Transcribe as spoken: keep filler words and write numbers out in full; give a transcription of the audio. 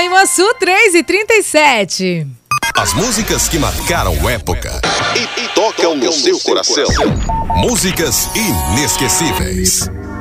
Nova Iguaçu, três e trinta e sete. As músicas que marcaram época e, e tocam no seu coração. Músicas inesquecíveis.